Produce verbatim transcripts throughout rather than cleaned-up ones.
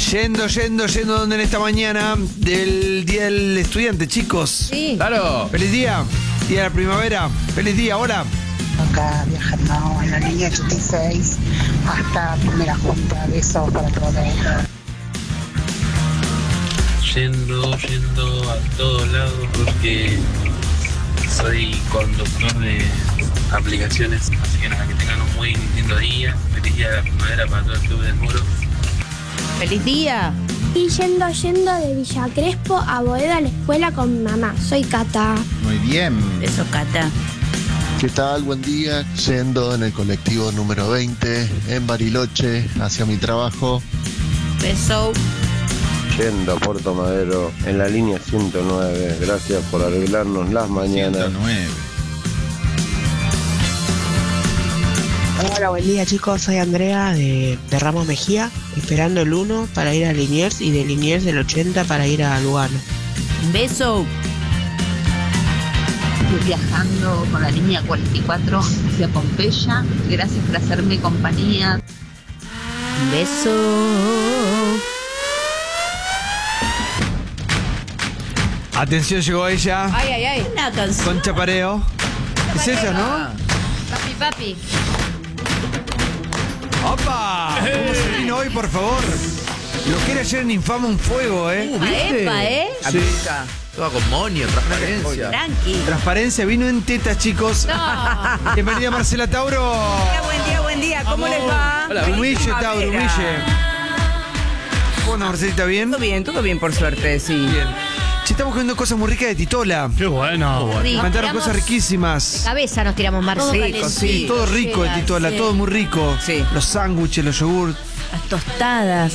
Yendo, yendo, yendo donde en esta mañana del Día del Estudiante, chicos. Sí. Claro. Feliz día, día de la primavera. Feliz día, hola. Acá viajando en la línea ochenta y seis hasta Primera Junta. Besos para todos. Yendo, yendo a todos lados porque soy conductor de aplicaciones, así que nada, que tengan un muy lindo día. Feliz día de la primavera para todo el Club del Muro. ¡Feliz día! Y yendo, yendo de Villa Crespo a Boedo a la escuela con mi mamá. Soy Cata. Muy bien. Eso, Cata. ¿Qué tal? Buen día. Yendo en el colectivo número veinte en Bariloche hacia mi trabajo. Beso. Yendo a Puerto Madero en la línea ciento nueve. Gracias por arreglarnos las mañanas. ciento nueve. Hola, buen día chicos, soy Andrea de, de Ramos Mejía, esperando el uno para ir a Liniers y de Liniers del ochenta para ir a Lugano. Beso. Viajando con la línea cuarenta y cuatro hacia Pompeya. Gracias por hacerme compañía. Beso. Atención, llegó ella. Ay, ay, ay. Una canción. Con chapareo. Es ella, ¿no? Papi, papi. ¡Opa! ¿Cómo se vino hoy, por favor? Lo que era ayer en Infama un fuego, ¿eh? Uh, epa, ¿eh? Sí. Toda con monio, transparencia. Tranqui. Transparencia, vino en tetas, chicos. No. Bienvenida, Marcela Tauro. Buen día, buen día. ¿Cómo les va? Hola. Humille, Tauro, humille. Bueno, Marcelita, ¿bien? Todo bien, todo bien por suerte, sí. Bien. Che, estamos comiendo cosas muy ricas de Titola. Qué bueno. Sí, Mandaron tiramos cosas riquísimas. Cabeza nos tiramos, Marcelo. Sí, Todo rico de Titola, todo muy rico. Sí. Los sándwiches, los yogurts. Las tostadas.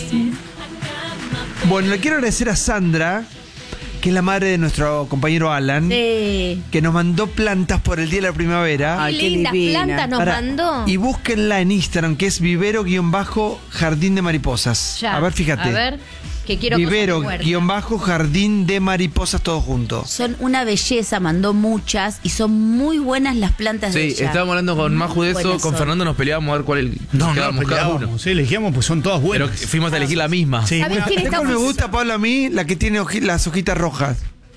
Bueno, le quiero agradecer a Sandra, que es la madre de nuestro compañero Alan, Sí. que nos mandó plantas por el Día de la Primavera. Ay, Qué qué lindas divina. plantas nos Para- mandó. Y búsquenla en Instagram, que es vivero-jardín de mariposas. Ya. A ver, fíjate. A ver, que quiero cosas de huerta. Vivero-jardín de mariposas, todos juntos. Son una belleza, mandó muchas y son muy buenas las plantas de Sí, ella. estábamos hablando con Maju de eso, Buenas con son. Fernando nos peleábamos a ver cuál el, No, no, quedábamos cada uno. peleábamos. Sí, elegíamos, pues son todas Pero buenas. fuimos a elegir la misma. Sí, ¿Sabés bueno, quién ¿Sabes está cuál me muy- gusta, Pablo, a mí? La que tiene hoji- las hojitas rojas.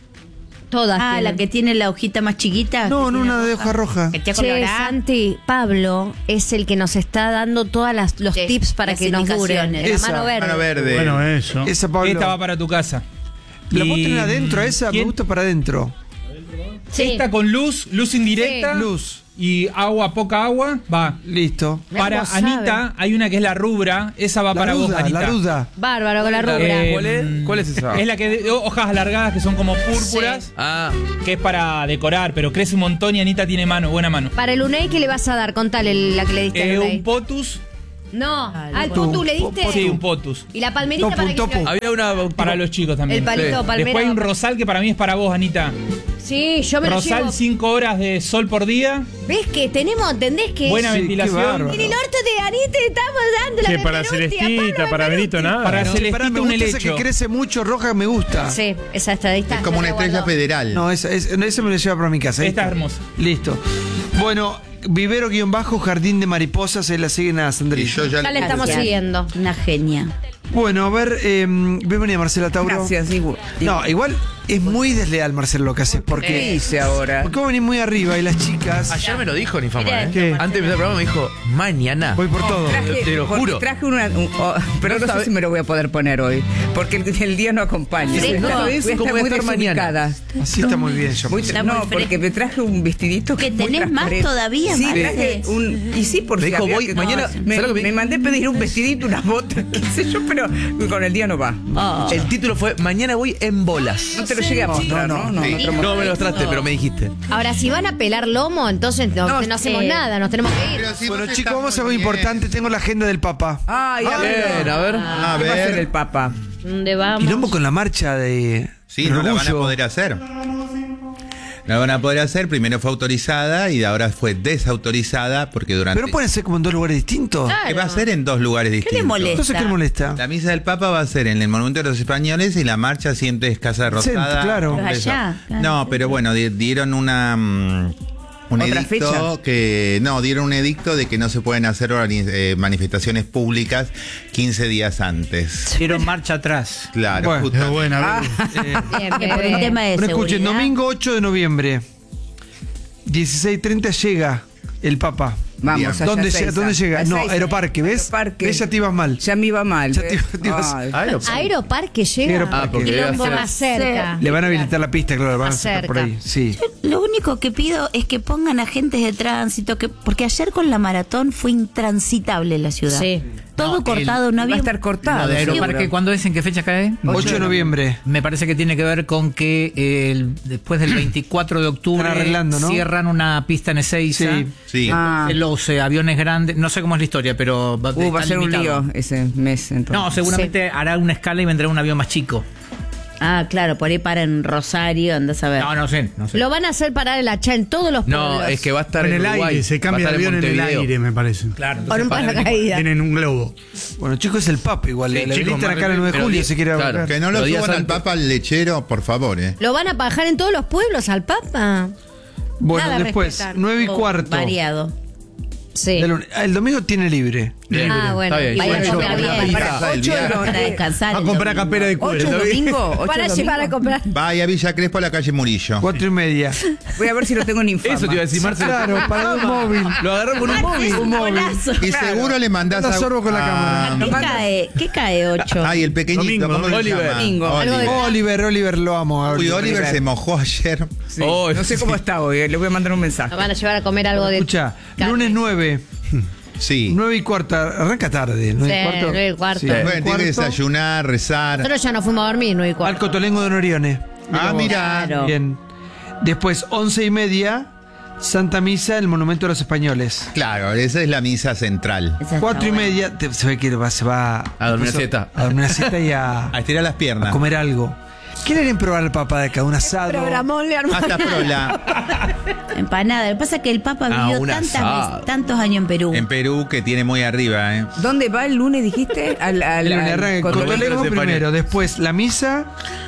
Todas. Ah, la que tiene la hojita más chiquita. No, que no, tiene una de roja. hoja roja. Que te Che, colorá. Santi, Pablo es el que nos está dando todos los Sí, tips para las que nos duren. indicaciones. La Esa, mano verde. Mano verde. Bueno, eso. Esa, Pablo. Esta va para tu casa. ¿La puedo Y- tener adentro esa? Me ¿Quién? gusta para adentro. Sí. Esta con luz, luz indirecta. Luz. Y agua, poca agua, va. Listo. Para ¿Cómo Anita sabe? hay una que es la rubra. Esa va La para vos, duda, Anita. la duda. Bárbaro con la rubra. Eh, ¿Cuál es? ¿Cuál es esa? Es la que de hojas alargadas que son como púrpuras, Ah, que es para decorar, pero crece un montón y Anita tiene mano, buena mano. Para el Unei, ¿qué le vas a dar? Contale el- la que le diste Eh, al Unei. un potus. No, al Potu. Potu le diste. Sí, un potus. Y la palmerita Topu, para que topu. había una Para los chicos también. El palito Sí. palmera. Después hay un rosal que para mí es para vos, Anita. Sí, yo me lo Rosal, llevo. cinco horas de sol por día. ¿Ves que tenemos, entendés que Buena Sí, qué ventilación. bárbaro. en el orto de Anita te estamos dando la Que para Benvenuti, Celestita, Pablo para Benito, Benvenuti. nada. Para Sí, Celestita, pará, me un gusta esa helecho. que crece mucho, roja, me gusta. Sí, esa está. Está, Es como una está estrella guardado. federal. No, esa, es, esa me la lleva para mi casa. ahí Esta es hermosa. Listo. Bueno, vivero-jardín de mariposas, se la siguen a Y Sandrita. yo ya Ya le estamos Gracias. siguiendo. Una genia. Bueno, a ver, eh, bienvenida Marcela Tauro. Gracias, igual. No, igual es muy desleal, Marcelo, lo que haces. ¿Qué Porque, hice ahora? porque vos venís muy arriba y las chicas. ayer me lo dijo en Infama, ¿eh? ¿Qué? Antes de empezar el programa me dijo, mañana. Voy por todo. Traje, Te lo porque juro. Traje una. un- oh, pero No no, sabe- sé si me lo voy a poder poner hoy. Porque el, el día no acompaña. Sí, Voy a no estar- sabés voy a cómo estar voy a muy estar mañana. desubicada. Así está muy bien, yo. Muy pensé. tra- Está muy no, fresco. porque me traje un vestidito Que muy tenés más transparente. todavía, Sí, Marce. traje un. Y sí, por Me si dijo, había voy- que- mañana- Me, ¿sabes lo que me- me mandé pedir un vestidito, unas botas, qué sé yo, pero con el día no va. Oh. El título fue Mañana voy en bolas. No te lo llegué a mostrar, ¿no? No, no, Sí. te lo No mostré. me lo mostraste, pero me dijiste. Ahora, si van a pelar lomo, entonces no, No, no hacemos eh, nada, nos tenemos que ir. Pero si Bueno, vos chicos, estás vamos a algo muy bien. importante. Tengo la agenda del Papa. Ay, a ver. Bien, a ver. A ¿Qué va a hacer el ver. Papa? ¿Dónde vamos? Quilombo con la marcha de. Sí, no la van a Orgullo. poder hacer. La van a poder hacer. Primero fue autorizada y ahora fue desautorizada porque durante. Pero no pueden ser como en dos lugares distintos. Claro. Que va a ser en dos lugares ¿Qué distintos. le molesta? Entonces, ¿qué le molesta? La misa del Papa va a ser en el Monumento de los Españoles y la marcha siempre es Casa Rosada. Sí, claro. Pero Eso. allá, claro. No, pero bueno, di- dieron una mm, Un ¿Otra edicto fecha? que, no, dieron un edicto de que no se pueden hacer organi- eh, manifestaciones públicas quince días antes. Dieron marcha atrás. Claro, Bueno, justo. Bueno, a ver. Eh, Bien, por un tema de Pero escuchen, seguridad. domingo ocho de noviembre, dieciséis treinta llega el Papa. Vamos, allá ¿Dónde, a llega, Seiza. ¿Dónde llega? A No, Seiza. Aeroparque, ¿ves? Aeroparque. ¿Ves? Ya te ibas mal. Ya me iba mal. Ya te- ¿ves? te ibas- Ay. Aeroparque llega. Aeroparque. Ah, porque Quilombo debe hacer- más cerca. Le van a habilitar la pista, claro, van a Más sacar por cerca. ahí. Sí. Lo único que pido es que pongan agentes de tránsito, que porque ayer con la maratón fue intransitable la ciudad. Sí. Todo No, cortado, no Va había. a estar Lo cortado. de Aeroparque, seguro. ¿cuándo es? ¿En qué fecha cae? ocho de noviembre. Me parece que tiene que ver con que eh, el- después del veinticuatro de octubre Están arreglando, ¿no? cierran una pista en Ezeiza. Sí. Sí. Ah. Entonces, los eh, aviones grandes, no sé cómo es la historia, pero va, Uh, va a está ser un limitado. lío ese mes. Entonces. No, seguramente hará una escala y vendrá un avión más chico. Ah, claro, por ahí para en Rosario, andás a ver. No, no sé, no sé. Lo van a hacer parar el hacha en todos los pueblos. No, es que va a estar En en, el Uruguay. aire, se cambia Va de a estar avión en el Montevideo. aire, me parece. Claro, Por un entonces, paracaídas. Tienen un globo. Bueno, chicos, es el Papa igual. Sí, le chicos, habilitan más acá el nueve de pero julio di- si quiere claro. hablar. Que no lo Los días suban al antes. Papa al lechero, por favor, ¿eh? ¿Lo van a bajar en todos los pueblos al Papa? Bueno, Nada, después, respetar. nueve y Oh, cuarto. Variado. Sí. del lunes. Ah, el domingo tiene libre. Bien. Ah, bueno. Está bien. Vaya a Bueno, comer yo- bien. una pizza Para del ocho de viaje. no- Para descansar. A el comprar domingo. campera de cuero. ¿Ocho ¿está bien? domingo? ¿Ocho Para domingo? llevar a comprar. Vaya a Villa Crespo a la calle Murillo. Cuatro y media. Voy a ver si lo tengo en infama. Eso te iba a decir, Marcelo. Claro, para un móvil. Lo agarró con un móvil. Un móvil. Golazo. Y seguro le mandás Anda a... sorbo con la Ah, ¿Qué cae? ¿Qué cae ocho? Ay, el pequeñito, Domingo, ¿cómo se Oliver. llama? Domingo. Algo de- Oliver. Oliver, Oliver, lo amo. a Uy, Oliver. Oliver se mojó ayer. Sí. Oh, no sé sí. cómo está hoy. Le voy a mandar un mensaje. Nos van a llevar a comer algo de. Escucha, carne. lunes nueve. Sí. nueve y cuarta. Arranca tarde. nueve Sí, y cuarto. nueve y cuarto. Sí, Bueno, nueve y tiene que cuarto. desayunar, rezar. Nosotros ya nos fuimos a dormir, nueve y Al cuarto. Cotolengo de Norione. Ah, vos. mira. Claro. Bien. Después, once y media, Santa Misa, el Monumento a los Españoles. Claro, esa es la misa central. Esa está Cuatro y buena. media, te- se ve que va, se va A dormir después siesta. A dormir una siesta y a, A estirar las a piernas. comer algo. ¿Quieren probar al Papa de acá? Un asado. Programón le armó. Hasta prola. Empanada. Lo que pasa es que el Papa Ah, vivió un tantas asado. veces- tantos años en Perú. En Perú, que tiene muy arriba, ¿eh? ¿Dónde va el lunes, dijiste? Al, al, El lunes al arranca el Cotolengo. Cotolengo de España. primero, después la misa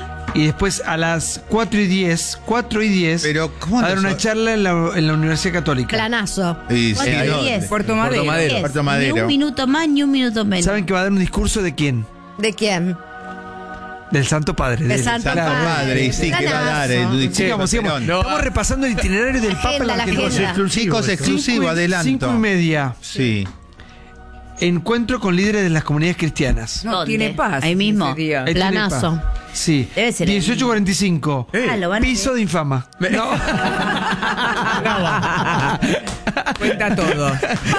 y después a las cuatro y diez, cuatro y diez, Pero, ¿cómo a dar no una so- charla en la, en la Universidad Católica. Planazo. Y Cuatro sí, y no, diez. Puerto Madero. Puerto Madero. Diez. Puerto Ni Madero. un minuto más ni un minuto menos. ¿Saben que va a dar un discurso de quién? ¿De quién? Del Santo Padre. De él. Santo Santo Padre. Padre, y sí, que va a dar el Planazo. Sigamos, sigamos. Perón. Estamos repasando el itinerario del Papa en la Agenda, la Argentina. agenda. Chicos, exclusivo, Cinco y- adelanto. Cinco y media. Sí. Encuentro con líderes de las comunidades cristianas. No, ¿Dónde? tiene paz. Ahí mismo. ese día. Ahí tiene Planazo. paz. Sí. Debe ser ahí dieciocho cuarenta y cinco. Ah, lo van a Piso de infama. No. Cuenta todo.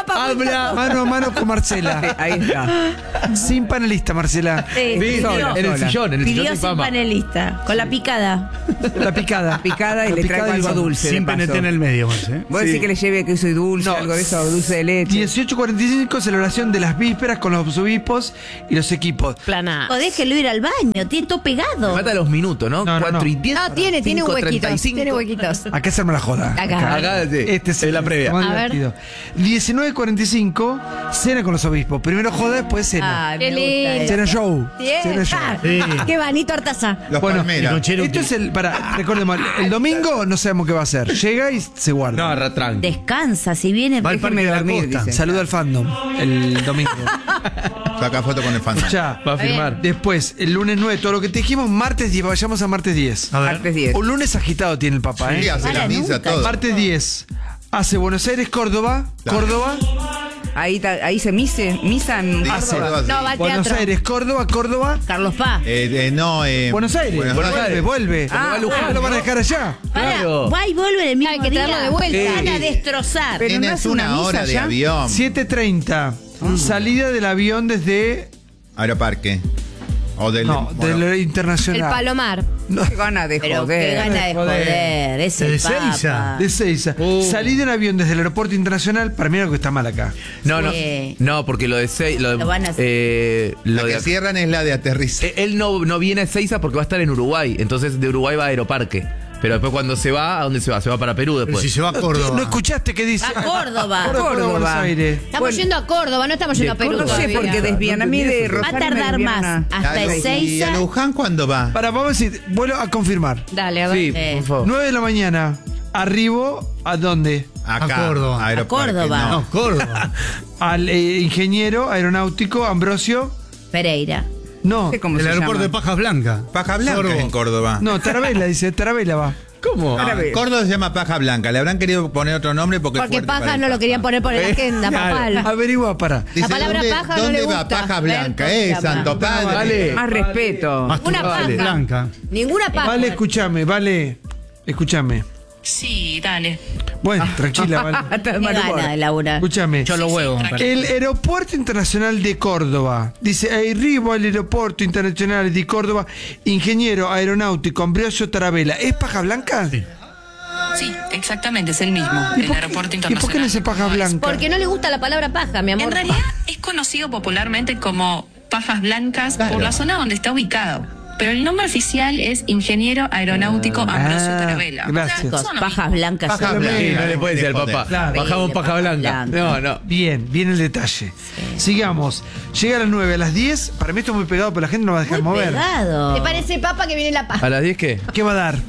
Habla mano a mano con Marcela. Ahí está. Sin panelista, Marcela. Sí, Pidió, pidió. en el sillón, en el Pidió sillón de sin fama. panelista. Con la picada. La picada. Picada y La le picada traigo y algo vamos. dulce. Sin de paso. P N T en el medio, más, ¿eh? ¿Vos Sí. decís que le lleve que soy dulce, No, algo de eso, dulce de leche? dieciocho cuarenta y cinco, celebración de las vísperas con los obispos y los equipos. Planazo. O déjelo ir al baño. Tiene todo pegado. Mata los minutos, ¿no? No, no, Cuatro no. y diez. No, tiene, tiene cinco, huequitos. treinta y cinco. Tiene huequitos. Acá se arma la joda. Acá. Acá, sí. Este es Es la previa. más A ver. divertido. diecinueve cuarenta y cinco, cena con los obispos. Primero joda, después cena. Ay, Qué me gusta lindo. eso. Cena show. Bien. Cena show. Ah, Sí. Qué vanito Artaza. Los Bueno, palmeras. y con Cherokee. Esto es el. Para, recordemos, el domingo no sabemos qué va a hacer. Llega y se guarda. No, Ratrán. Descansa, si viene. Va al Déjenme Parque de la dormir, Costa. dicen. Saluda al fandom el domingo. Saca foto con el fan. Ya. Va a firmar. Después, el lunes nueve, todo lo que te dijimos, martes diez, vayamos a martes diez. A ver. Martes diez. Un lunes agitado tiene el papá, Sí, ¿eh? hace la Para misa, nunca. todo. Martes diez. Hace Buenos Aires, Córdoba. Claro. Córdoba. Ahí, ta- ahí se mise, misa en Sí, hace. Córdoba, sí. No, va al Buenos teatro. Aires, Córdoba, Córdoba. Carlos Paz. Eh, eh, no, eh, Buenos Aires. Buenos vuelve, Aires. vuelve. Ah, Ah, Luján, lo van a dejar allá. Para, Claro. va y vuelve en el mismo Hay que día. traerlo de vuelta. Van a Sí. destrozar. Pero no Tienes es una una misa hora de ya. avión. siete treinta. Salida del avión desde. Aeroparque. O del. No, bueno, del El internacional. Palomar. Qué gana de Pero joder. qué gana de joder. Es el De Seiza. Papa. De Seiza. Salida en avión desde el aeropuerto internacional. Para mí algo que está mal acá. No, no. Sí. No, porque lo de seis. Lo, de- Lo van a hacer. eh, La lo que de cierran es la de aterrizaje. Eh, Él no, no viene a Ezeiza porque va a estar en Uruguay. Entonces de Uruguay va a Aeroparque. Pero después cuando se va, ¿a dónde se va? Se va para Perú Pero después. si se va a Córdoba. ¿No escuchaste qué dice? A Córdoba. Córdoba, Córdoba. Buenos Aires. Estamos Bueno. yendo a Córdoba, no estamos yendo a Perú. No sé todavía. por qué desvían. A mí de Va a Rosario me tardar desvían más. a- Hasta Ah, el ¿Y a Seiza. Luján cuándo va? Para, vamos a decir, vuelvo a confirmar. Dale, a ver. Sí, Eh. por favor. nueve de la mañana. Arribo, ¿a dónde? Acá, A Córdoba. Aeroparque, A Córdoba. no. No, Córdoba. Al eh, ingeniero aeronáutico Ambrosio. Pereira. No, ¿Cómo El se aeropuerto llama? de Pajas Blancas. Paja Blanca Sorbo. en Córdoba. no, Tarabella, dice, Tarabella va. ¿Cómo? No, en Córdoba se llama Paja Blanca. Le habrán querido poner otro nombre porque, es Porque fuerte para paja el no lo Papa. querían poner por la agenda, papal. Averigua, para. Dice, palabra ¿dónde, paja no ¿dónde le va gusta. Paja Blanca? Ver, Eh, ¿cómo se Santo llama? Padre. Vale. Más respeto. Más Una Pajas paja. Blanca. Ninguna paja. Vale, escúchame, vale. Escúchame. Sí, dale. Bueno, tranquila, vale. Está de Qué mal humor. gana de laburar. Escúchame. Yo lo huevo. me parece. El Aeropuerto Internacional de Córdoba. Dice, arribo al Aeropuerto Internacional de Córdoba, ingeniero aeronáutico Ambrosio Tarabella. ¿Es Paja Blanca? Sí. Sí, exactamente, es el mismo. ¿Y El por qué- aeropuerto ¿Y por qué internacional. no dice Paja Blanca? Porque no le gusta la palabra paja, mi amor. En realidad es conocido popularmente como Pajas Blancas Claro. por la zona donde está ubicado. Pero el nombre oficial es Ingeniero Aeronáutico Ambrosio Ah, Tarabella. gracias. O sea, son lo Pajas mismo. blancas. Paja son- blanca. Sí, no le puede decir al Joder. papá. Claro. Bajamos paja Paja blanca. blanca. No, no. Bien, bien el detalle. Sigamos. Llega a las nueve, a las diez. Para mí esto es muy pegado, pero la gente no va a dejar Muy mover. pegado. ¿Te parece, papa, que viene la paja? ¿A las diez qué? ¿Qué va a dar?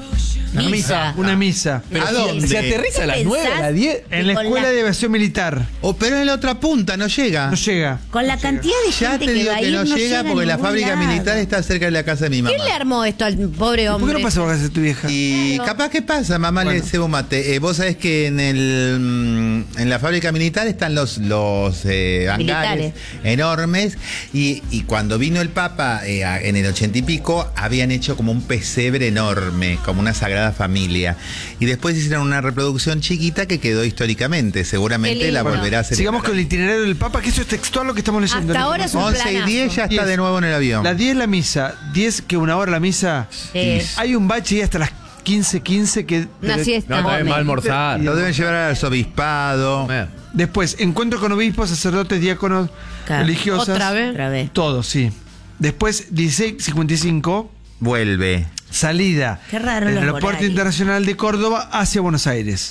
Misa. Una misa. Pero ¿A si- dónde? ¿Se aterriza a las ¿Qué nueve, a pensás? las diez? En la Con Escuela la- de Aviación Militar. Oh, pero en la otra punta no llega. No llega. Con la cantidad de Ya gente te que digo va a que ir, no, llega a porque la ningún fábrica lado. militar está cerca de la casa de mi mamá. ¿Quién le armó esto al pobre ¿Por hombre? qué no pasa por casa de tu vieja? Y capaz que pasa, mamá le cebo un mate. Eh, vos sabés que en el mm, en la fábrica militar están los los eh, hangares Militares. enormes y, y cuando vino el Papa eh, a- en el ochenta y pico habían hecho como un pesebre enorme, como una sagrada familia. Y después hicieron una reproducción chiquita que quedó históricamente. Seguramente Qué la lindo. volverá a hacer. Sigamos con el itinerario del Papa, que eso es textual lo que estamos leyendo. Hasta ahora es un once y planazo. diez ya está diez. de nuevo en el avión. Las diez la misa, diez que una hora la misa. Sí. Hay un bache y hasta las quince, quince que... Una siesta. No, también va a almorzar. Lo deben llevar al arzobispado. Eh. Después, encuentro con obispos, sacerdotes, diáconos, Claro. religiosas. ¿Otra vez? Otra vez. Todo, sí. Después, dieciséis cincuenta y cinco, Vuelve. salida Qué raro del los Aeropuerto horarios. Internacional de Córdoba hacia Buenos Aires.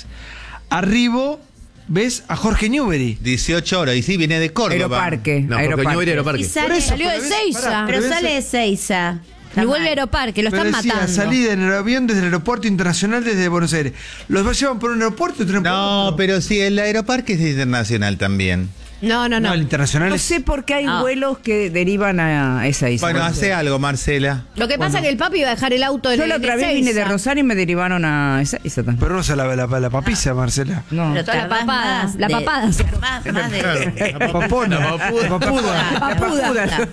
Arribo, ¿ves? A Jorge Newbery. dieciocho horas. Y sí, viene de Córdoba. Aeroparque. No, porque Aeroparque. no iría a Y Aeroparque. sale, Por eso, Salió de pero ves, Seiza. pará, pero ves- sale de Seiza. Y vuelve a Aeroparque, lo Pero están decía, matando. salida en el avión desde el Aeropuerto Internacional desde Buenos Aires. ¿Los llevan por un aeropuerto y otro por No, otro? pero sí, el Aeroparque es internacional también. No, no, no. No, el internacional No es... sé por qué hay Ah. vuelos que derivan a esa isla. Bueno, hace algo, Marcela. Lo que pasa es que el papi iba a dejar el auto en Yo el la otra de vez vine de Seiza. Rosario y me derivaron a esa isla también. Pero no se la, la, la papiza, Marcela. No. Pero Toda la tardás papada, más la de- papada. Más, más de... La papona. La papuda. La papuda.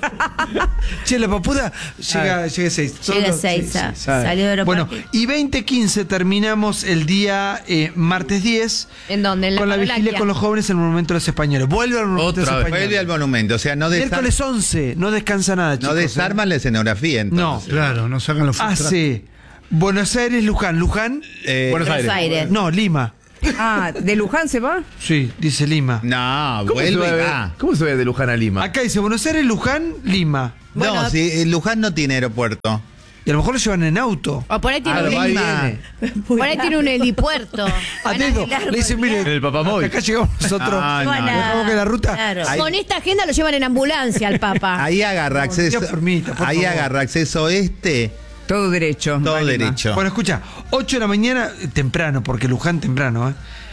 Che, la papuda llega, llega a seis. Llega a Todo- Seiza. sí, sí, sí. Salió de Bueno, Aeroparque. y veinte quince terminamos el día eh, martes diez ¿En dónde? En la con la vigilia Parolaquia. con los jóvenes en el Monumento de los Españoles. Vuelve al Monumento de los Otra vez. Españoles. Vuelve al monumento, o sea, no, desar- Miércoles once, no descansa nada, chicos. no ¿eh? desarman la escenografía. No. Entonces. Claro, no sacan los frustrados. Hace Buenos Aires, Luján. Luján, Eh, Buenos Buenos Aires. Aires. no, Lima. Ah, ¿de Luján se va? Sí, dice Lima. No, ¿Cómo se, vuelve y va, va. ¿Cómo se va de Luján a Lima? Acá dice Buenos Aires, Luján, Lima. Bueno, no, si eh, Luján no tiene aeropuerto. Y a lo mejor lo llevan en auto. O por ahí tiene, Ah, un, va y Lima. viene. por ahí tiene un helipuerto. A dedo. Le dicen, mire, En el papamóvil. acá llegamos nosotros. Ah, no, Van a- Dejamos que la ruta- Claro. Ahí- Con esta agenda lo llevan en ambulancia al papa. Ahí agarra acceso. Dios permita, por ahí favor. agarra acceso este, Todo derecho. todo va a Lima. derecho. Bueno, escucha, ocho de la mañana, eh, temprano, porque Luján temprano, ¿eh?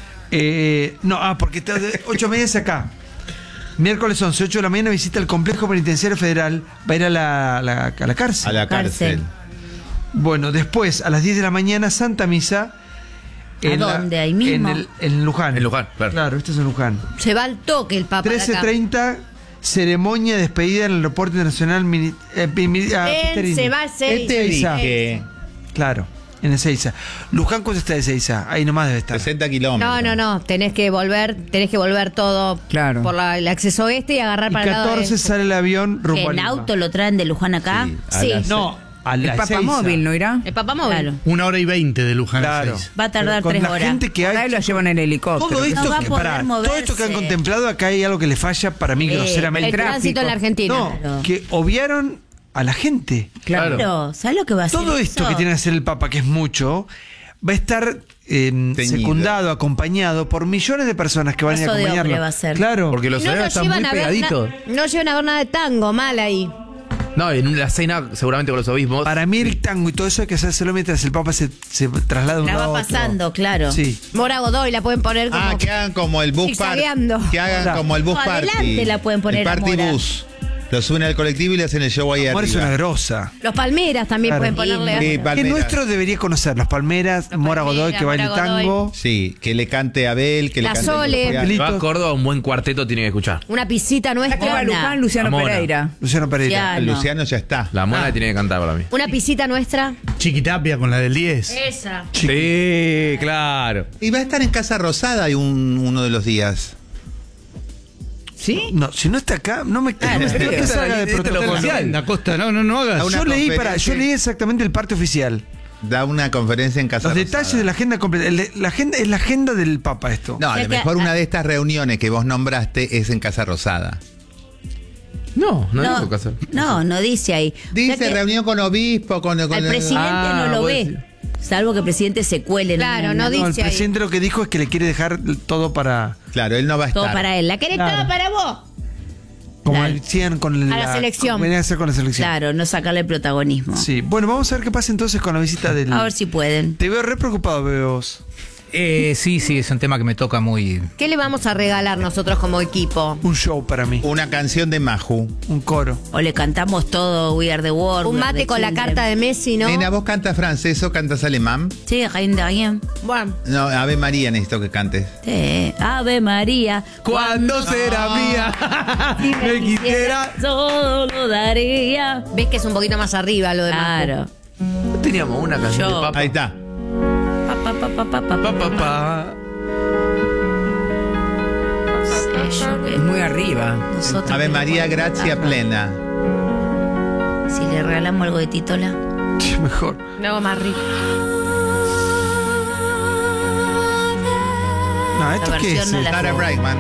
Eh, no, ah, porque está de ocho y media es acá. Miércoles once, ocho de la mañana, visita el Complejo Penitenciario Federal. Va a ir a la, la- a la cárcel. a la cárcel. Cárcel. Bueno, después, a las diez de la mañana, Santa Misa. ¿A dónde? Ahí mismo. En, el- en Luján. En Luján, claro. Claro, esto es en Luján. Se va al toque el papa. de acá. trece treinta, ceremonia de despedida en el Aeropuerto Internacional Mini- eh, Mini- ah, Él Peterini. se va a ¿Qué Seiza. te Ezeiza. dije? Claro, en Ezeiza. Luján, ¿cuánto está de Ezeiza? Ahí nomás debe estar. sesenta kilómetros. No, no, no. Tenés que volver, tenés que volver todo Claro. por la- el acceso este y agarrar Y para el lado catorce de sale el avión Que rumbo a en Lima. auto lo traen de Luján acá. Sí, a Sí. las- No, a El la papamóvil, ¿no irá? el papamóvil. Claro. Una hora y veinte de Luján a Claro. seis. Va a tardar Con tres la horas. gente que Ahí hay. lo llevan en helicóptero. Todo esto, No va a que, poder pará, todo moverse. esto que han contemplado, acá hay algo que le falla para mí Eh, groseramente. El tránsito en la Argentina. No, Claro. que obviaron a la gente. Claro. Claro, ¿sabes lo que va a hacer? Todo esto eso? que tiene que hacer el Papa, que es mucho, va a estar eh, Teñido. secundado, acompañado por millones de personas que van a ir a Paso de acompañarlo. hombre va a ser. Claro. Porque los No horarios lo están llevan muy a ver pegaditos. na- no llevan a ver nada de tango, mal ahí. No, en una cena, seguramente con los obispos. Para mí el tango y todo eso hay que hacérselo mientras el Papa se, se traslada de un La lado va a otro. pasando, claro. Sí. Mora Godoy la pueden poner como. Ah, que hagan como el bus party. zigzagueando. Que hagan Claro. como el bus No, party. adelante la pueden poner el a party Mora. bus. Lo suben al colectivo y le hacen el show ahí Amor es una arriba. grosa. Los Palmeras también Claro. pueden ponerle. Sí, Que Palmeras. nuestro debería conocer. Los Palmeras, Los Mora Palmeras, Godoy, que baile Mora Godoy. tango. Sí, que le cante a Abel, que La le cante Sole. Lucía. Si va a Córdoba, un buen cuarteto tiene que escuchar. Una pisita La que va nuestra. Luján, Luciano Amona. Pereira. Luciano Pereira. Ya. no. Luciano ya está. La mona tiene que cantar para mí. Una pisita nuestra. Chiquitapia con la del diez. Esa. Sí, claro. Y va a estar en Casa Rosada y un, uno de los días. ¿Sí? No, si no está acá, no me Claro, no es me que- salga de Este lo protocolo. oficial. En la costa, no, no, no hagas. A una Yo leí, para, yo conferencia. leí exactamente el parte oficial. Da una conferencia en Casa Los Rosada. detalles de la agenda completa. El de- La agenda es la agenda del Papa esto. No, a O sea lo que- mejor una de estas reuniones que vos nombraste es en Casa Rosada. No, no, No, dijo que hacer. no, no dice ahí. O Dice sea que reunión con obispo, con, con al presidente Ah, no lo vos ve. decís. Salvo que el presidente se cuele. en Claro, una- no No, el dice ahí. presidente lo que dijo es que le quiere dejar todo para. Claro, él no va a estar. Todo para él. ¿La querés Claro. toda para vos? Como Claro. hacían con A la selección. Venía a hacer con la selección. Claro, no sacarle protagonismo. Sí. Bueno, vamos a ver qué pasa entonces con la visita del. A ver si pueden. Te veo re preocupado, veo vos. Eh, sí, sí, es un tema que me toca muy. ¿Qué le vamos a regalar nosotros como equipo? Un show para mí. Una canción de Maju. Un coro. O le cantamos todo We Are the World. Un We Are mate the con la Children. carta de Messi, ¿no? Nena, ¿vos cantas francés o cantas alemán? Sí, Reine de Rien. Bueno. No, Ave María necesito que cantes. Sí. Ave María. ¿Cuándo será mía? Si me quisiera, todo lo daría. Ves que es un poquito más arriba lo demás. Claro. No teníamos una canción Yo. de papa. Ahí está. Pa, pa, pa, pa, pa, pa, Pa, pa, pa. No sé yo qué- Es muy arriba. Nosotros Ave que le María, ponemos gracia tapa. plena. Si le regalamos algo de Titola. Sí, mejor. Luego más rico. No, ¿esto La qué versión es? no la Tara sé. Brightman.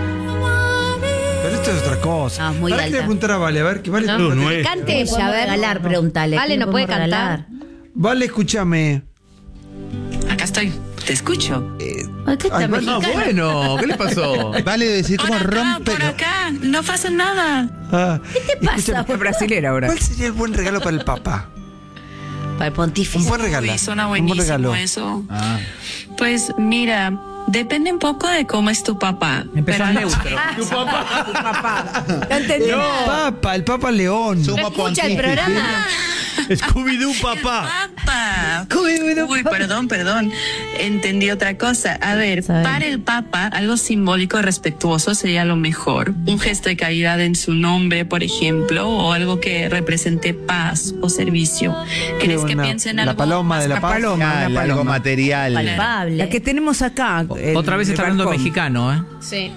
Pero esto es otra cosa. Ah, muy Ahora alta. quería preguntar a Vale, a ver, que Vale. No. tú- no es. Cante ¿Qué ella, a podemos ver. regalar? Pregúntale. Vale, ¿Qué ¿no puede podemos cantar? Vale, escúchame. Acá estoy, te escucho. Ay, ¿qué está Ay, bueno, No, mexicana? bueno, ¿qué le pasó? Vale decir cómo Por acá, rompe. por acá, no pasa nada. Ah, ¿Qué te pasa? Es brasilera ahora. ¿Cuál sería el buen regalo para el Papa? Para el Un pontífice. buen regalo. Uy, suena Un buen buenísimo regalo. eso. Ah. Pues mira, depende un poco de cómo es tu papá. Empezó pero- en neutro. Tu papá. No entendí. El Papa, el Papa León. Sumo Escucha el pontífice. programa. Scooby-Doo, papá. Papa. Uy, perdón, perdón. Entendí otra cosa. A ver, Sabe. para el Papa, algo simbólico y respetuoso sería lo mejor. Un gesto de caridad en su nombre, por ejemplo, o algo que represente paz o servicio. ¿Querés que buena. piense en La algo paloma más de la La paz. paloma, Ah, la algo paloma. material. Palpable. La que tenemos acá. el- Otra vez el está hablando balcón. mexicano, ¿eh? Sí.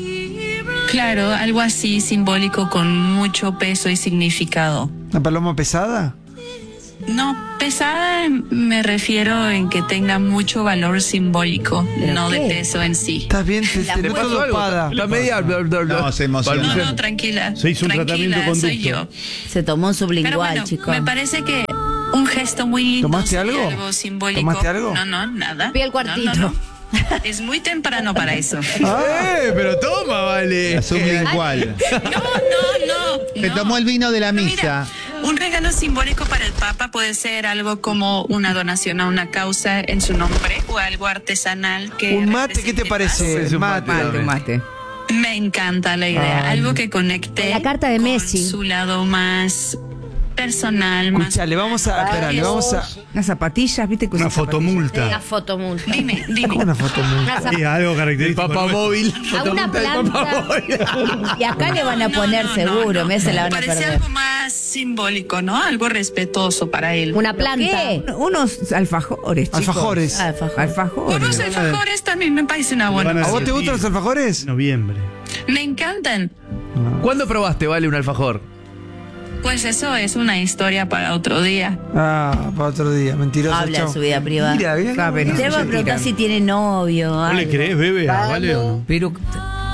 Claro, algo así simbólico con mucho peso y significado. ¿Una paloma pesada? No, pesada me refiero en que tenga mucho valor simbólico, ¿Pero no de qué? peso en sí. Estás bien, te, te ¿Le noto pasó algo? dopada. La media. No, se emociona. No, no, tranquila. Se hizo un tranquila, tratamiento soy yo. conducto. Se tomó un Pero sublingual, bueno, chico. me parece que un gesto muy lindo. ¿Tomaste sería algo? simbólico. ¿Tomaste algo? No, no, nada. Fui al No, cuartito. no, no. Es muy temprano para eso. ¡Eh! Pero toma, vale. La sublingual. No, no, no. Se no. tomó el vino de la Pero misa. mira, un regalo simbólico para el Papa puede ser algo como una donación a una causa en su nombre o algo artesanal que Un mate, ¿qué te represente parece? Es un Mate. mate. Mate, mate. paz. Me encanta la idea, Ah. algo que conecte La carta de con Messi. su lado más personal, más. Escucha, le vamos a. Espera, le vamos a. Unas zapatillas, ¿viste? que Una usan zapatillas? La fotomulta. fotomulta. Dime, dime. ¿Cómo una foto muy? Una zap- Sí, algo El característico. Papa nuestro. móvil. A una Fotomulta del Papa planta. móvil. Y acá le van a No, poner no, no, seguro, no. me se la van a Parece perder. algo más simbólico, ¿no? Algo respetuoso para él. Una planta. ¿Qué? Unos alfajores, chicos. Alfajores. Ah, alfajor. Alfajores. Unos alfajores también me parece una buena. Van ¿A vos te Argentina. gustan los alfajores? Noviembre. Me encantan. ¿Cuándo probaste, vale, un alfajor? Pues eso es una historia para otro día. Ah, para otro día, mentiroso. Habla chau. de su vida privada. Mira, mira. Sabe, no Te se va a preguntar tiran. si tiene novio. ¿Vos le algo. crees, bebe, a Vale o no? Pero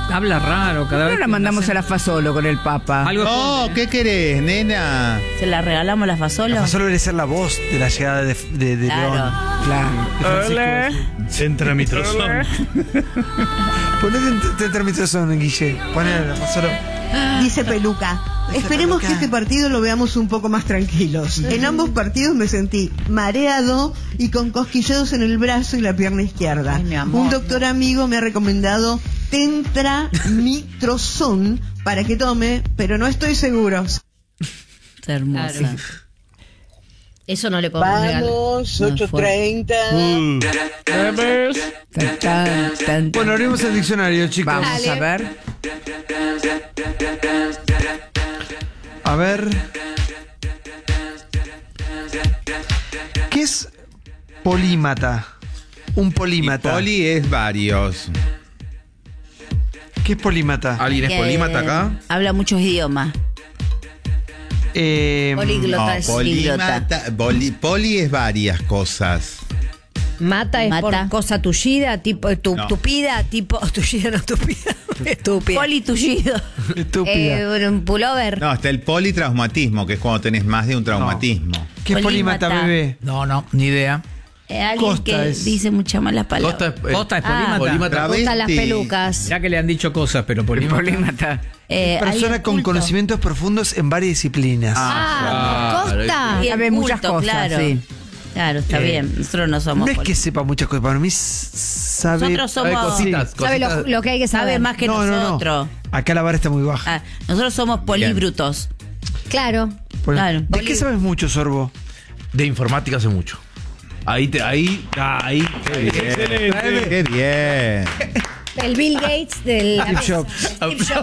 habla raro cada Ahora vez. la que mandamos hace- a la Fasolo con el Papa. Algo No, ¿qué querés, nena? ¿Se la regalamos la La Fasolo? Fasolo debería ser la voz de la llegada de, de, de Claro. León. Claro. De Francisco. Entra mi trozón. Ponete tetramitrozón, Guille. Ponele la Fasolo. Dice Peluca. Esperemos que este partido lo veamos un poco más tranquilos. En ambos partidos me sentí mareado y con cosquilleos en el brazo y la pierna izquierda. Ay, mi amor, Un doctor amigo me ha recomendado Tentramitrozón para que tome, pero no estoy seguro. Está hermosa. Eso no le podemos negar. Vamos, ocho treinta. Tan, tan, tan. Bueno, abrimos el diccionario, chicos. Vamos Dale. a ver. A ver. ¿Qué es polímata? Un Y polímata. poli es varios. ¿Qué es polímata? ¿Alguien es Que polímata acá? Habla muchos idiomas. Eh, Políglota No, es polímata, poli, poli es varias cosas. Mata es Mata. por cosa tullida, tipo tu, No. tupida, tipo tullida no tupida, estúpida. Politullido. estúpida. Eh, un pullover. No, está el politraumatismo, que es cuando tenés más de un traumatismo. ¿Qué es polímata, polímata. bebé? No, no, ni idea. Eh, alguien Costa que es- dice muchas malas palabras. Costa es, eh, Costa es Ah, polímata. polímata. Me gustan las Travesti. pelucas. Ya que le han dicho cosas, pero polímata. Polímata. Eh, Persona alguien con culto. conocimientos profundos en varias disciplinas. Ah, claro. Costa. Bien Sabe muchas culto, cosas, claro. sí. Claro, está Eh, bien. Nosotros no somos. no es poli- que sepa muchas cosas, para mí s- sabe. Nosotros Sabe somos. cositas, Sabe lo, cositas. lo que hay que Sabe saber. más que no, no, nosotros. no. Acá la vara está muy baja. Ah, nosotros somos políbrutos. Claro. Poli- claro. ¿De qué sabes mucho, Sorbo? De informática hace mucho. Ahí te, ahí, ah, ahí. Excelente. ¡Qué bien! El Bill Gates del. Steve Jobs.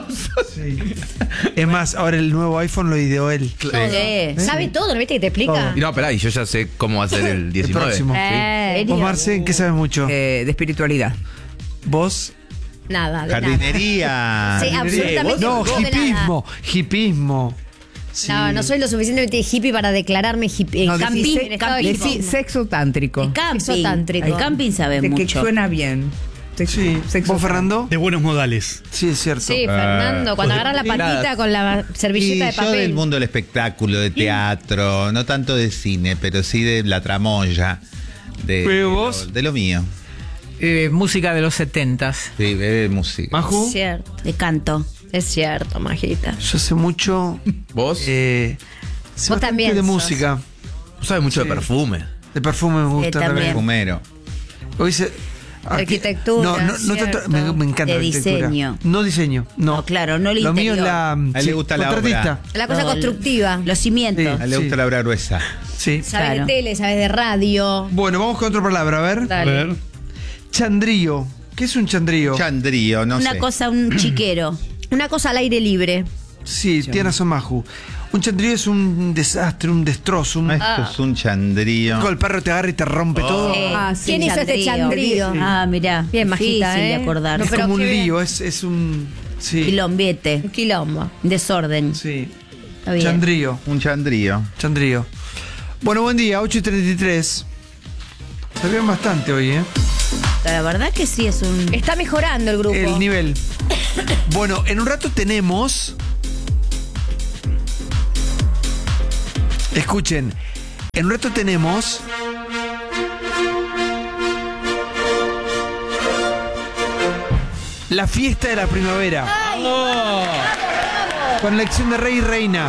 Es más, ahora el nuevo iPhone lo ideó él. Sí. Sabe todo, ¿no viste que te explica? Y no, esperá, y yo ya sé cómo va a ser el diecinueve. próximo. ¿sí? Eh, ¿Vos, Marce, en qué sabes mucho? Eh, de espiritualidad. ¿Vos? Nada, de nada. Jardinería. Sí, absolutamente No, no de hipismo. Hipismo. Sí. nada. No, no soy lo suficientemente hippie para declararme hippie. No, en decí camping, se- en estado de Decí hippie. sexo tántrico. El camping. Sexo tántrico. El camping sabe De que mucho. suena bien. Sexo- Sí. sexo ¿Vos, Fernando? De buenos modales. Sí, es cierto. Sí, Fernando, cuando agarras la patita Nada. con la Y servilleta de yo del papel. mundo del espectáculo, de teatro, no tanto de cine, pero sí de la tramoya. De, ¿Pero de vos? lo, de lo mío. Eh, música de los setentas. Sí, de música. ¿Maju? Es cierto, De canto. es cierto, Majita. Yo sé mucho. ¿Vos? Eh, sé Vos bastante también de sos. música. Vos sabés mucho de perfume. De perfume me gusta Eh, también. también. Fumero. Hoy se- Arquitectura, No, no, no tanto- cierto. me, me encanta De la arquitectura. diseño. No diseño, no. No, claro, no el Lo mío es interior. la. A él le gusta la contratista. La cosa No, constructiva. Los cimientos. Sí. A él le gusta la obra gruesa. Sí. Sabes Claro. de tele, sabes de radio. Bueno, vamos con otra palabra, a ver. A Dale. ver. Chandrío. ¿Qué es un chandrío? Chandrío, no Una sé. cosa, un chiquero. Una cosa al aire libre. Sí, tiene razón, Maju. Un chandrío es un desastre, un destrozo. Un... Esto es un chandrío. El perro te agarra y te rompe todo. Eh, Ah, sí. ¿Quién hizo este chandrío? chandrío? Ah, mirá. Bien, difícil Majita, de ¿eh? acordar. No, Es pero como un qué bien. lío, es, es un. Sí. Quilombiete. Un quilombo. Desorden. Sí. Está bien. Chandrío. Un chandrío. Chandrío. Bueno, buen día, ocho y treinta y tres. Se ven bastante hoy, ¿eh? La verdad que sí es un. Está mejorando el grupo. El nivel. Bueno, en un rato tenemos. Escuchen, en un rato tenemos. La fiesta de la primavera. Con la elección de rey y reina.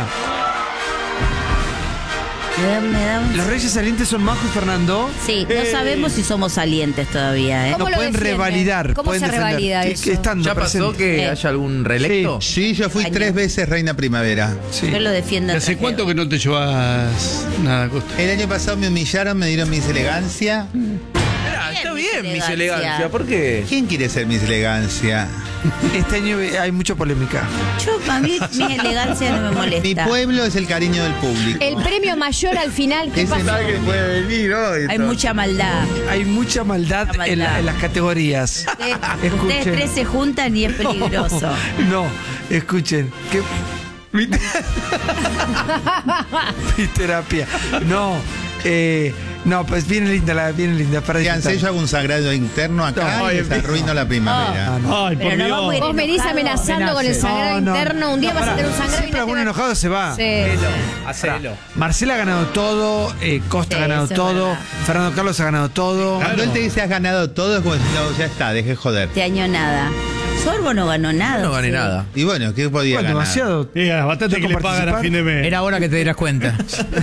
Me da- me da un- Los reyes salientes son Majo y Fernando. Sí, no sabemos si somos salientes todavía, ¿eh? No ¿Cómo lo pueden defienden? revalidar. ¿Cómo pueden se defender. revalida Sí, eso? que estando ¿Ya pasó presente. que Eh. haya algún reelecto? Sí, yo fui Año. tres veces reina primavera. Sí. Yo lo defiendo. a ¿Hace trajeo. cuánto que no te llevas nada, Costa? El año pasado me humillaron, me dieron mis elegancia. Mirá, está bien mis elegancia. elegancias. ¿Por qué? ¿Quién quiere ser mis elegancia? Este año hay mucha polémica. Yo, a mí, mi elegancia no me Mi molesta. pueblo es el cariño del público. El premio mayor al final, ¿qué Ese pasó? mal que puede venir hoy. Hay mucha maldad. Hay mucha maldad, Mucha en, la- maldad. en las categorías. Ustedes, Escuchen. ustedes tres se juntan y es peligroso. No, escuchen. ¿Qué? Mi, te- Mi terapia. No. eh, No, pues viene linda, la, viene linda. Para Fíjense, disfrutar. yo hago un sagrado interno acá No, y ay, se arruino la primavera. Ah, no. Ay, por Pero no Dios. vamos a ir Vos venís enojados. amenazando con el sagrado No, no. interno. Un día No, vas a pará. tener un sagrado Siempre algún enojado se va. Sí. Hacelo. Marcela ha ganado todo, eh, Costa Sí, ha ganado eso es todo, verdad. Fernando Carlos ha ganado todo. Cuando él te dice has ganado todo, es como decir, no, ya está, deje de joder. Este año nada. Sorbo no ganó nada. No gané sí. nada. Y bueno, ¿qué podía Bueno, ganar? demasiado. Mira, bastante Yo que le con pagan a participar. fin de mes. Era hora que te dieras cuenta.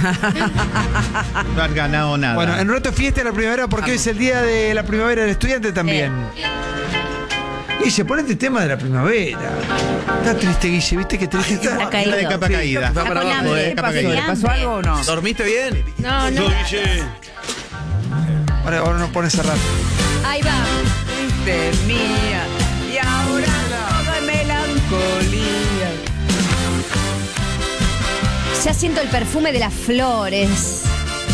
No has ganado nada. Bueno, en rato fiesta de la primavera porque hoy es el día de la primavera del estudiante también. Guille, ponete tema de la primavera. Está triste, Guille, ¿viste que triste está? Está caído. La de capa Sí. caída. Está Está para con abajo, hambre. eh. ¿Qué Capa pasó? caída. ¿Le pasó algo o no? ¿Dormiste bien? No, no. Yo, Guille. Ahora, ahora no pones a rato. Ahí va. De mía. Y ahora todo es melancolía. Ya siento el perfume de las flores.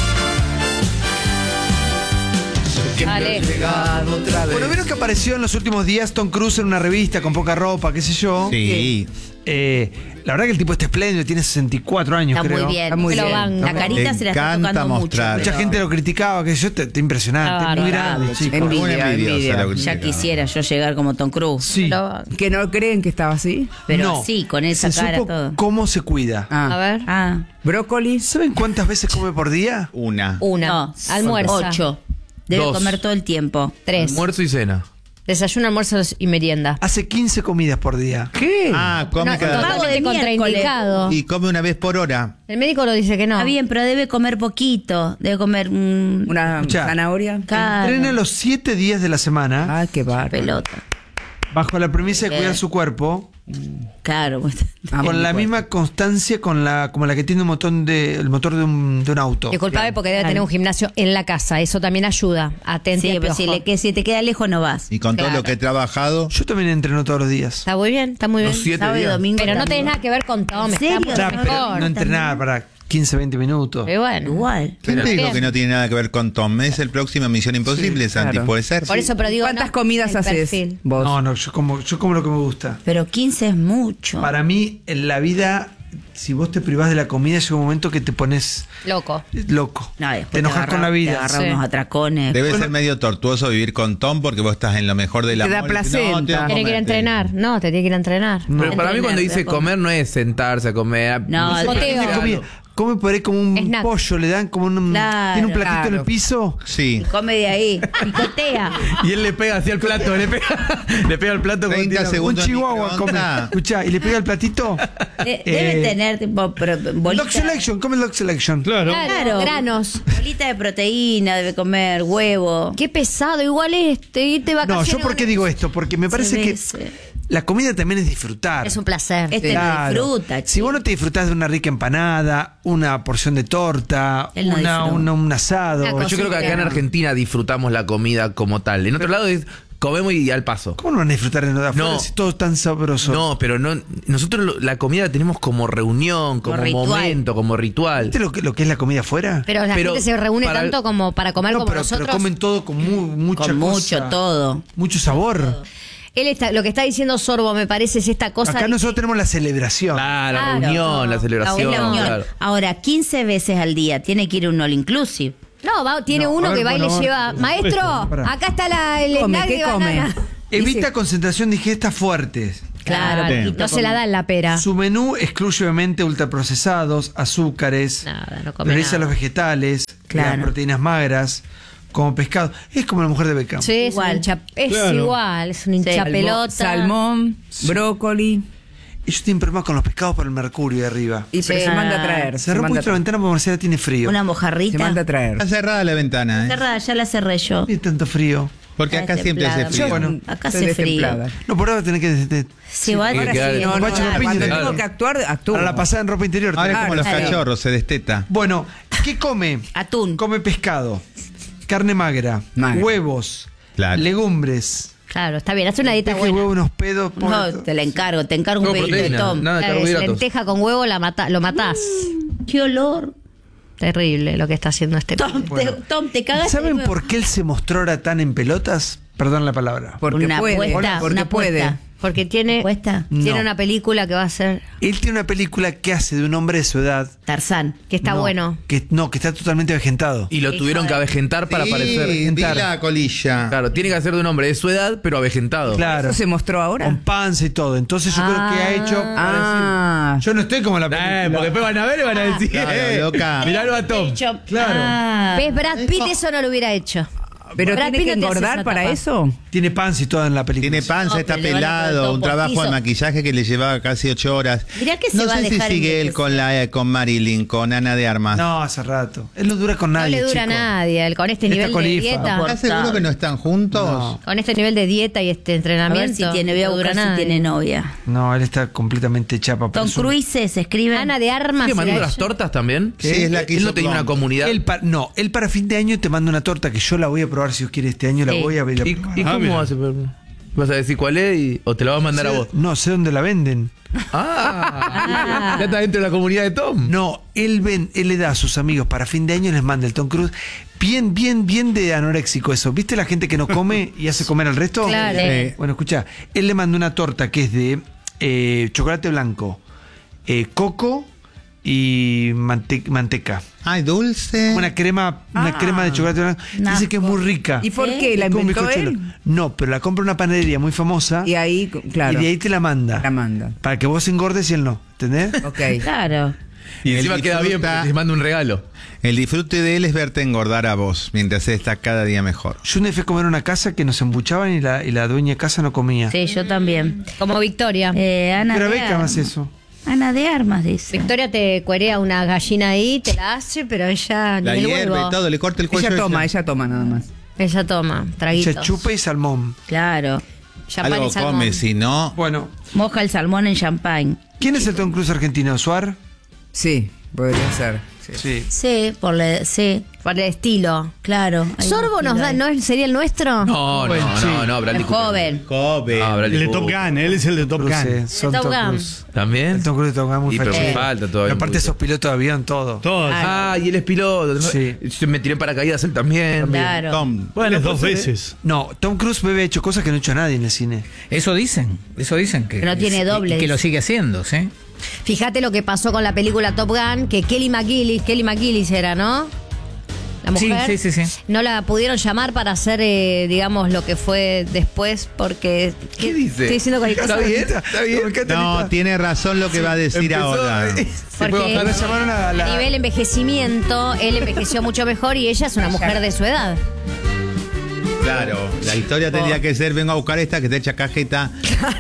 Dale. Bueno, ¿vieron que apareció en los últimos días Tom Cruise en una revista con poca ropa, qué sé yo? Sí. Eh, la verdad que el tipo está espléndido, tiene sesenta y cuatro años, Está creo. muy bien. Está muy Se lo bien. van- La carita Le se la está encanta tocando mucho. mostrar. Mucha pero- gente lo criticaba, que yo, está, está impresionante, Ah, es muy bravo, grande, chico. Envidia, Una envidiosa envidia. lo Ya critica. quisiera yo llegar como Tom Cruise. Sí. Pero, Que no creen que estaba así. pero No, sí, con esa se cara supo todo. cómo se cuida. Ah. A ver. Ah, Brócoli. ¿Saben cuántas veces come por día? Una. Una. no. Almuerza. Ocho. Debe Dos. comer todo el tiempo. Tres. Almuerzo y cena. Desayuno, almuerzo y merienda. Hace quince comidas por día. ¿Qué? Ah, come No, cada... Vago totalmente de miércoles. contraindicado. Y come una vez por hora. El médico lo dice que no. Está bien, pero debe comer poquito. Debe comer mm, Una Escuchá. zanahoria. Claro. Entrena los siete días de la semana Ay, qué bárbaro. pelota. bajo la premisa de Bien. cuidar su cuerpo Claro. Ah, con muy la fuerte. misma constancia con la como la que tiene un motor de el motor de un, de un auto. Disculpame porque debe tener un gimnasio en la casa. Eso también ayuda. Atente Sí, al pero si, piojo. le, que si te queda lejos no vas. Y con todo Claro. lo que he trabajado. Yo también entreno todos los días. Está muy bien, está muy bien. Los siete Sábado y días. domingo Pero no también. tenés nada que ver con Tom. ¿En está serio? mucho Nah, pero mejor. no entrenar para quince, veinte minutos. Pero bueno. Igual. ¿Quién te dijo Bien. que no tiene nada que ver con Tom? Es el próximo Misión Imposible, Santi, claro. puede ser. Por eso, pero digo. ¿Cuántas no, comidas el haces perfil. vos? No, no, yo como, yo como lo que me gusta. Pero quince es mucho. Para mí, en la vida, si vos te privás de la comida, llega un momento que te pones Loco. loco. No, después te enojas agarra- con la Te vida. agarra Sí. unos atracones. Debe ser medio tortuoso vivir con Tom porque vos estás en lo mejor de la Te da placenta. Tiene que ir a entrenar. No, te tiene que ir a entrenar. Pero para mí Entrenar, cuando dice después comer no es sentarse a comer. No, sé, de- parece Boteo. Tiene algo. comida. Come por ahí como un Snack. pollo, le dan como un. Claro, tiene un platito en claro. el piso. Sí. Come de ahí. Picotea. Y él le pega hacia el plato, le pega, le pega al plato como treinta tira- Un segundos. chihuahua come. microondas. Escuchá, y le pega el platito. De- debe Eh, tener tipo pro- bolita, Dog Selection, come Dog Selection. Claro. Claro, Claro. granos. bolita de proteína, debe comer huevo. Qué pesado. Igual este, irte de No, vacaciones. yo por qué digo esto, porque me parece que veces. la comida también es disfrutar. Es un placer. Este Claro. no disfruta. Si vos no te disfrutás de una rica empanada, una porción de torta, Él no una, disfruta. una- un asado. Una Yo creo que acá en Argentina disfrutamos la comida como tal. En otro lado es comemos y al paso. ¿Cómo no van a disfrutar de nada afuera No. si todo es tan sabroso? No, pero no. Nosotros lo- la comida la tenemos como reunión, como, Como ritual. momento, como ritual. ¿Viste lo que, lo que es la comida afuera? Pero la Pero gente se reúne para el- tanto como para comer no, como pero, nosotros. pero comen todo con mu- mucha Con mucho cosa, todo. mucho sabor. Él está, lo que está diciendo Sorbo me parece es esta cosa. Acá de- nosotros tenemos la celebración. Ah, la Claro. reunión, la Es celebración. la unión. claro. Ahora, quince veces al día tiene que ir un all inclusive. No, va- tiene No, a uno ver, que va y bueno, le lleva. vamos. Maestro, Pará. acá está la, el Come, snack ¿qué de come? banana. Evita Dice- concentración digesta fuertes. Claro, Sí. poquito No se la come. dan la pera. Su menú excluye obviamente ultraprocesados, azúcares, Nada, no come prioriza nada. los vegetales, Claro. las proteínas magras, como pescado. Es como la mujer de Beckham. Sí, es, Igual. un hincha- es Claro. igual, es un hincha Salmón- pelota. Salmón, brócoli. Ellos tienen problemas con los pescados por el mercurio de arriba. Y pero Sí. se manda a traer. Cerró un manda a poquito la traer. ventana porque Marcela tiene frío. Una Se mojarrita. manda a traer. Está cerrada la ventana, ¿eh? Cerrada, ya la cerré yo. Tiene tanto frío. Porque Está acá siempre hace templada. frío. Bueno, Acá Estoy hace frío. destemplada. No, por ahora tenés que... de- de- Sí, va Ahora a sí, decir, no, no, claro. no, Cuando Claro. tengo que actuar, actúo. Para la pasada en ropa interior. Ahora es tenés- como los Claro. cachorros, se desteta. Bueno, ¿qué come? Atún. Come pescado, carne magra, Magra. huevos, Claro. legumbres. Claro, está bien, hace una dieta Deje buena. huevo unos pedos. No, pone- te la encargo, te encargo un Todo pedito de proteína, Tom. nada de Claro, es carbohidratos. lenteja con huevo la mata, lo matás. ¡Qué olor! Terrible lo que está haciendo este Tom, pibe. te, Tom, te cagaste. ¿Saben de nuevo. por qué él se mostró ahora tan en pelotas? Perdón la palabra. Porque una puede. apuesta, Porque una puede. apuesta. Porque tiene, ¿Apuesta? tiene No. una película que va a ser Él tiene una película que hace de un hombre de su edad. Tarzán. que está No, bueno. Que, no, que está totalmente avejentado. Y lo Hijo tuvieron de- que avejentar para Sí, parecer. di la colilla. Claro, tiene que hacer de un hombre de su edad, pero avejentado. Claro. ¿Eso se mostró ahora? Con panza y todo. Entonces yo creo que ha hecho. para Ah. decir, yo no estoy como la película. Eh, porque después van a ver y van a decir, Claro, eh, loca. miralo a Tom. Claro. Ah. ¿Ves? Brad Pitt eso no lo hubiera hecho. ¿Pero Brad tiene Pitt que no te hace engordar esa para tapa. eso? Tiene panza y todo en la película. Tiene panza, No, está pero le van a poner pelado, todo un trabajo postizo. de maquillaje que le llevaba casi ocho horas. Mirá que se no va a sé si dejar sigue él envejecer. con la eh, con Marilyn, con Ana de Armas. No, hace rato. Él no dura con No nadie. le dura a chico. nadie. el- Con este Esta nivel de colifa. dieta. ¿Estás seguro que no están juntos? No. Con este nivel de dieta y este A entrenamiento. ver si tiene, no voy a dura buscar si nadie. tiene novia. No, él está completamente chapa. pero Tom es un- Cruise se escribe. Ana de Armas. ¿Sigue mandando ¿será las ella? tortas también? Sí, es la que Él hizo no tenía una Tom. comunidad. Él pa- no, él para fin de año te manda una torta que yo la voy a probar si os quiere este año, la Sí. voy a ver. ¿Y, y Ah, cómo mira. hace? ¿Vas a decir cuál es y- o te la va a mandar a vos? No, sé dónde la venden. Ah, ya está dentro de la comunidad de Tom. No, él ven, él le da a sus amigos para fin de año, les manda el Tom Cruise. Bien, bien, bien de anoréxico eso. ¿Viste la gente que no come y hace comer al resto? Claro. Eh, bueno, escucha, él le manda una torta que es de eh, chocolate blanco, eh, coco y mante- manteca. Ay, dulce. Una crema, una Ah. crema de chocolate blanco. Nasco. Dice que es muy rica. ¿Y por ¿Sí? qué? ¿La Es como un inventó bizcochuelo. él? No, pero la compra en una panadería muy famosa Y ahí, claro. y de ahí te la manda. La manda. Para que vos engordes y él no. ¿Entendés? Ok. Claro. Y Él encima queda bien disfruta- porque te manda un regalo. El disfrute de él es verte engordar a vos, mientras él está cada día mejor. Yo una vez fui a comer a una casa que nos embuchaban y la, y la dueña de casa no comía. Sí, yo también. Como Victoria. Eh, Ana Pero de Beckham Armas. hace eso. Ana de Armas dice. Victoria te cuerea una gallina ahí, te la hace, pero ella La ni el hierve huevo. y todo, le corta el cuello. Ella a toma, ella toma nada más. Ella toma, traguitos. Se chupa y salmón. Claro. Champán Algo y salmón. come, si no. Bueno, Moja el salmón en champagne. ¿quién es el Tom Cruise argentino? ¿Suar? Sí, podría ser. Sí. Sí. Sí, por la, sí, Por el estilo. claro. hay ¿Sorbo un nos estilo da, ahí. no es- sería el nuestro? No, Bueno, no, sí. no, no, Bradley Es Cooper. joven. Joven. Ah, Bradley El de Top Cooper. Gun, él es el de Top Cruise, Gun. eh, son Top Tom Gun. Cruise. ¿También? El Tom Cruise de Top Gun muy Y pero fachero. me falta todavía. Y aparte un esos poquito. pilotos de avión, todo. Todos. Ah, y él es piloto. ¿no? Sí. Yo me tiré en paracaídas él también. Claro. Tom. Bueno, Bueno, dos puede ser, veces. No, Tom Cruise bebe ha hecho cosas que no ha hecho nadie en el cine. Eso dicen, eso dicen que, Que no tiene y- doble, y que dice. lo sigue haciendo, ¿sí? Fíjate lo que pasó con la película Top Gun, que Kelly McGillis, Kelly McGillis era, ¿no? La Sí, mujer. sí, sí, sí. No la pudieron llamar para hacer, eh, digamos, lo que fue después, porque. ¿Qué dice? Estoy diciendo cualquier cosa. ¿Está bien? ¿Está bien? Me encanta No, Anita. tiene razón lo que va a decir Empezó, ahora. eh, se Porque puede bajar. La llamaron a la- a nivel envejecimiento, él envejeció mucho mejor y ella es una mujer de su edad. Claro, la historia tendría que ser: vengo a buscar esta que está hecha cajeta.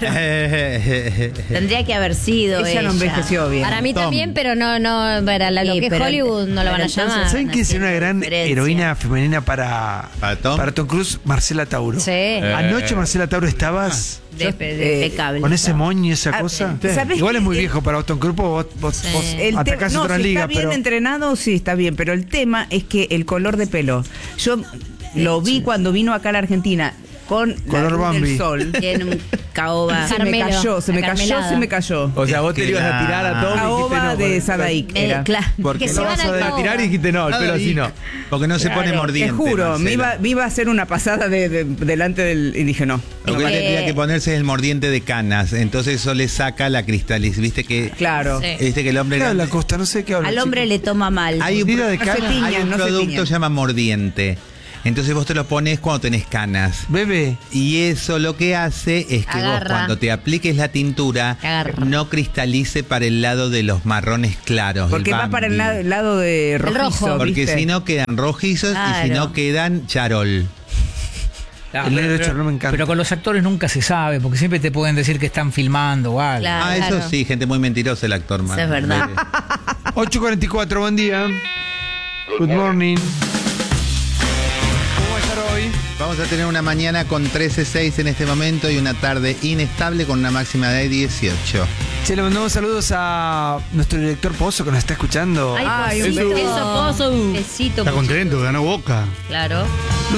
Tendría que haber sido Ella no envejeció bien. Para mí Tom. también, pero no, no, para la- lo Sí, que es pero- Hollywood no lo van a pero entonces, llamar. ¿Saben quién sería una gran diferencia. heroína femenina para, ¿Para Tom? Cruise? Marcela Tauro. Sí. Anoche, Marcela Tauro, estabas De- de- impecable. con ese moño y esa Ah, cosa. ¿sabes Igual es qué? muy viejo para Tom Cruise, vos, vos, vos El te- atacás no, otras si ligas, está bien pero... entrenado, sí, está bien, pero el tema es que el color de pelo. Yo lo vi cuando vino acá a la Argentina con Color la luz Bambi. del sol. Tiene un caoba. Se me Carmelo, cayó, se me la cayó, carmelada. se me cayó. O sea, vos te Es le que ibas a la- tirar a Tom y dijiste Caoba no. de porque- Sadaik Eh, era. claro. Porque Que no se van vas a al A caoba. tirar y dijiste no, el pelo así no. Porque no se pone Te mordiente. juro, me Marcela. iba, me iba a hacer una pasada de, de- delante del. Y dije no. Lo que Eh, tendría que ponerse es el mordiente de canas. Entonces eso le saca la cristaliz. Viste que. Claro. Sí. Viste que el hombre. ¿Qué habla Costa? No sé qué habla. Al hombre chico. le toma mal. Hay un, Mordida de No se canas. tiña, hay un no se producto tiña. que se llama mordiente. Entonces vos te lo pones cuando tenés canas. Bebe. Y eso lo que hace es que vos Agarra. cuando te apliques la tintura Agarra. no cristalice para el lado de los marrones claros. Porque el va para el Bambi. lado, el lado de rojizo. rojo. Porque ¿viste? si no quedan rojizos y si Claro. no quedan charol. Ah, El negro pero- de Charlot me encanta. Pero con los actores nunca se sabe, porque siempre te pueden decir que están filmando o algo. Claro. Ah, eso sí, gente muy mentirosa el actor, man. Eso es verdad. ocho cuarenta y cuatro, buen día. Good morning. ¿Cómo va a estar hoy? Vamos a tener una mañana con trece punto seis en este momento y una tarde inestable con una máxima de dieciocho. Che, le mandamos saludos a nuestro director Pozo que nos está escuchando. Ay, Ay, Pocito. un beso. Eso, Pozo. Besito. Está contento, ganó Boca. Claro.